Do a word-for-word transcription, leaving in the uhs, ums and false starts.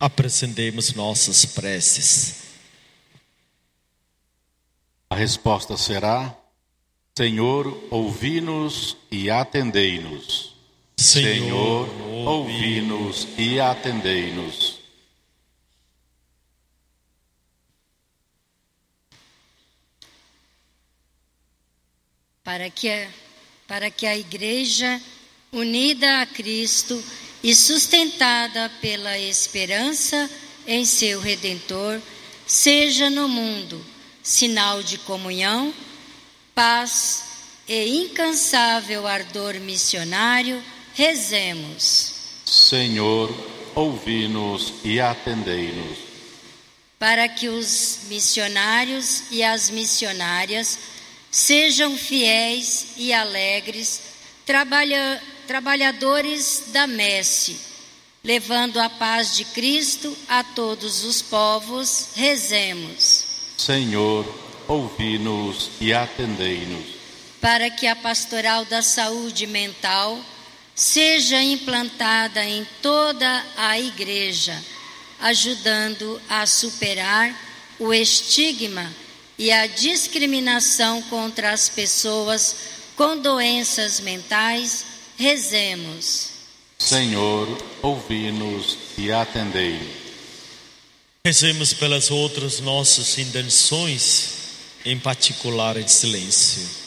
apresentemos nossas preces. A resposta será: Senhor, ouvi-nos e atendei-nos. Senhor, ouvi-nos e atendei-nos. Para que, a, para que a Igreja, unida a Cristo e sustentada pela esperança em seu Redentor, seja no mundo sinal de comunhão, paz e incansável ardor missionário, rezemos. Senhor, ouvi-nos e atendei-nos. Para que os missionários e as missionárias sejam fiéis e alegres, trabalha, trabalhadores da messe, levando a paz de Cristo a todos os povos, rezemos. Senhor, ouvi-nos e atendei-nos. Para que a pastoral da saúde mental seja implantada em toda a Igreja, ajudando a superar o estigma e a discriminação contra as pessoas com doenças mentais, rezemos. Senhor, ouvi-nos e atendei-nos. Rezemos pelas outras nossas intenções, em particular em silêncio.